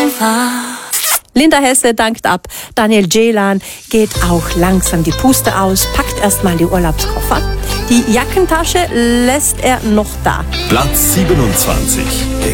Linda Hesse dankt ab. Daniel Ceylan geht auch langsam die Puste aus, packt erstmal die Urlaubskoffer. Die Jackentasche lässt er noch da. Platz 27.